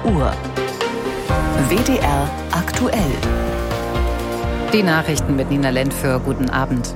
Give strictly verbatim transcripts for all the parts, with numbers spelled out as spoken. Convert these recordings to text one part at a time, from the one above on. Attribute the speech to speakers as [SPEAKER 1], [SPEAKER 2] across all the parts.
[SPEAKER 1] Uhr. W D R aktuell.
[SPEAKER 2] Die Nachrichten mit Nina Lentföhr. Guten Abend.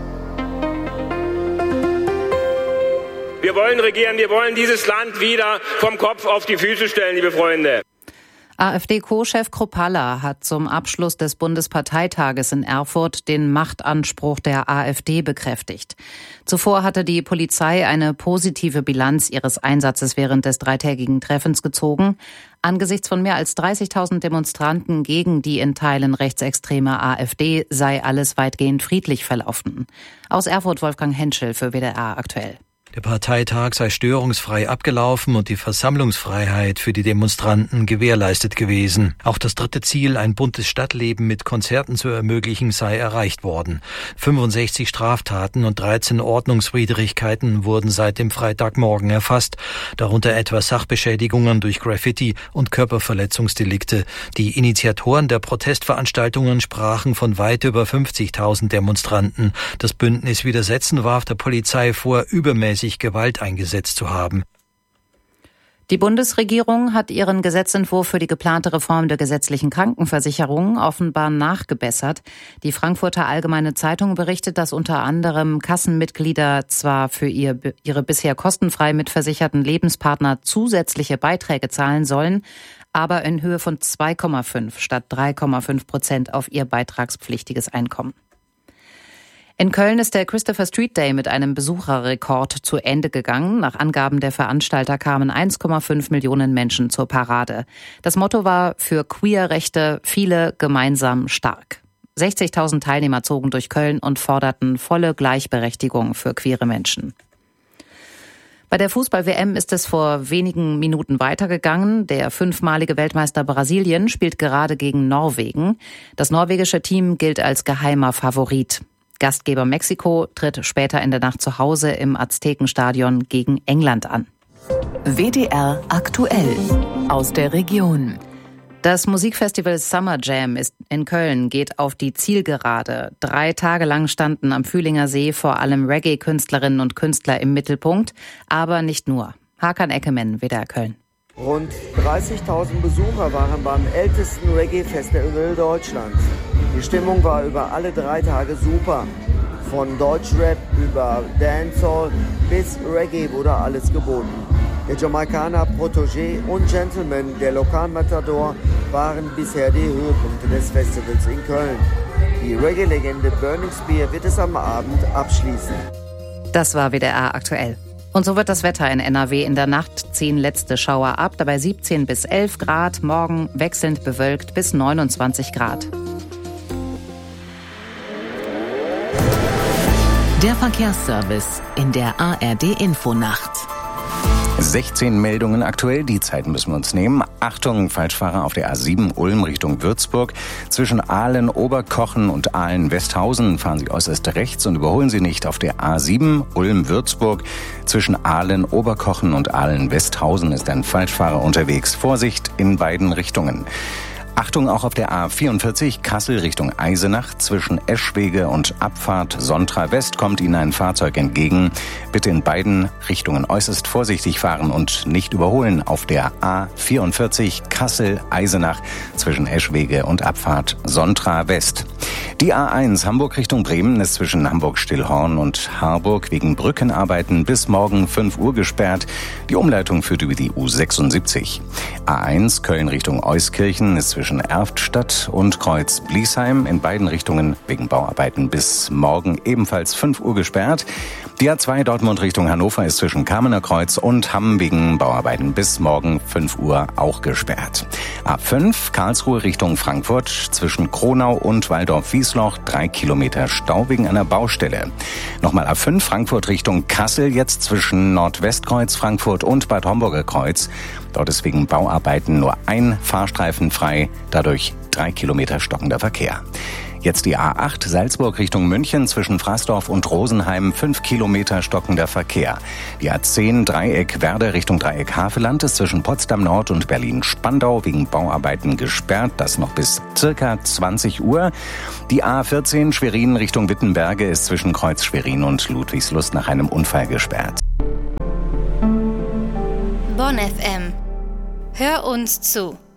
[SPEAKER 3] Wir wollen regieren, wir wollen dieses Land wieder vom Kopf auf die Füße stellen, liebe Freunde.
[SPEAKER 2] AfD-Co-Chef Kruppalla hat zum Abschluss des Bundesparteitages in Erfurt den Machtanspruch der AfD bekräftigt. Zuvor hatte die Polizei eine positive Bilanz ihres Einsatzes während des dreitägigen Treffens gezogen. Angesichts von mehr als dreißigtausend Demonstranten gegen die in Teilen rechtsextreme AfD sei alles weitgehend friedlich verlaufen. Aus Erfurt Wolfgang Henschel für W D R aktuell.
[SPEAKER 4] Der Parteitag sei störungsfrei abgelaufen und die Versammlungsfreiheit für die Demonstranten gewährleistet gewesen. Auch das dritte Ziel, ein buntes Stadtleben mit Konzerten zu ermöglichen, sei erreicht worden. fünfundsechzig Straftaten und dreizehn Ordnungswidrigkeiten wurden seit dem Freitagmorgen erfasst, darunter etwa Sachbeschädigungen durch Graffiti und Körperverletzungsdelikte. Die Initiatoren der Protestveranstaltungen sprachen von weit über fünfzigtausend Demonstranten. Das Bündnis Widersetzen warf der Polizei vor, übermäßig Gewalt eingesetzt zu haben.
[SPEAKER 2] Die Bundesregierung hat ihren Gesetzentwurf für die geplante Reform der gesetzlichen Krankenversicherung offenbar nachgebessert. Die Frankfurter Allgemeine Zeitung berichtet, dass unter anderem Kassenmitglieder zwar für ihr, ihre bisher kostenfrei mitversicherten Lebenspartner zusätzliche Beiträge zahlen sollen, aber in Höhe von zwei Komma fünf statt drei Komma fünf Prozent auf ihr beitragspflichtiges Einkommen. In Köln ist der Christopher Street Day mit einem Besucherrekord zu Ende gegangen. Nach Angaben der Veranstalter kamen eins Komma fünf Millionen Menschen zur Parade. Das Motto war für Queerrechte viele gemeinsam stark. sechzigtausend Teilnehmer zogen durch Köln und forderten volle Gleichberechtigung für queere Menschen. Bei der Fußball-W M ist es vor wenigen Minuten weitergegangen. Der fünfmalige Weltmeister Brasilien spielt gerade gegen Norwegen. Das norwegische Team gilt als geheimer Favorit. Gastgeber Mexiko tritt später in der Nacht zu Hause im Aztekenstadion gegen England an.
[SPEAKER 1] W D R aktuell aus der Region.
[SPEAKER 2] Das Musikfestival Summer Jam ist in Köln geht auf die Zielgerade. Drei Tage lang standen am Fühlinger See vor allem Reggae-Künstlerinnen und Künstler im Mittelpunkt, aber nicht nur. Hakan Eckemann, W D R Köln.
[SPEAKER 5] Rund dreißigtausend Besucher waren beim ältesten Reggae-Festival Deutschlands. Die Stimmung war über alle drei Tage super. Von Deutschrap über Dancehall bis Reggae wurde alles geboten. Der Jamaikaner Protégé und Gentleman, der Lokalmatador, waren bisher die Höhepunkte des Festivals in Köln. Die Reggae-Legende Burning Spear wird es am Abend abschließen.
[SPEAKER 2] Das war W D R aktuell. Und so wird das Wetter in N R W in der Nacht ziehen letzte Schauer ab, dabei siebzehn bis elf Grad, morgen wechselnd bewölkt bis neunundzwanzig Grad.
[SPEAKER 1] Der Verkehrsservice in der A R D-Infonacht.
[SPEAKER 6] sechzehn Meldungen aktuell, die Zeit müssen wir uns nehmen. Achtung, Falschfahrer auf der A sieben Ulm Richtung Würzburg. Zwischen Ahlen, Oberkochen und Ahlen Westhausen fahren Sie äußerst rechts und überholen Sie nicht auf der A sieben Ulm Würzburg. Zwischen Ahlen, Oberkochen und Ahlen Westhausen ist ein Falschfahrer unterwegs. Vorsicht in beiden Richtungen. Achtung auch auf der A vierundvierzig Kassel Richtung Eisenach. Zwischen Eschwege und Abfahrt Sontra West kommt Ihnen ein Fahrzeug entgegen. Bitte in beiden Richtungen äußerst vorsichtig fahren und nicht überholen auf der A vierundvierzig Kassel Eisenach zwischen Eschwege und Abfahrt Sontra West. Die A eins Hamburg Richtung Bremen ist zwischen Hamburg-Stillhorn und Harburg wegen Brückenarbeiten bis morgen fünf Uhr gesperrt. Die Umleitung führt über die U sechsundsiebzig. A eins Köln Richtung Euskirchen ist zwischen Erftstadt und Kreuz-Bliesheim in beiden Richtungen wegen Bauarbeiten bis morgen ebenfalls fünf Uhr gesperrt. Die A zwei Dortmund Richtung Hannover ist zwischen Kamener Kreuz und Hamm wegen Bauarbeiten bis morgen fünf Uhr auch gesperrt. A fünf Karlsruhe Richtung Frankfurt zwischen Kronau und Waldorf-Wiesloch drei Kilometer Stau wegen einer Baustelle. Nochmal A fünf Frankfurt Richtung Kassel jetzt zwischen Nordwestkreuz Frankfurt und Bad Homburger Kreuz. Dort ist wegen Bauarbeiten nur ein Fahrstreifen frei, dadurch drei Kilometer stockender Verkehr. Jetzt die A acht Salzburg Richtung München zwischen Fraßdorf und Rosenheim fünf Kilometer stockender Verkehr. Die A zehn Dreieck Werder Richtung Dreieck Havelland ist zwischen Potsdam Nord und Berlin Spandau wegen Bauarbeiten gesperrt, das noch bis circa zwanzig Uhr. Die A vierzehn Schwerin Richtung Wittenberge ist zwischen Kreuz Schwerin und Ludwigslust nach einem Unfall gesperrt.
[SPEAKER 7] Bonn F M. Hör uns zu.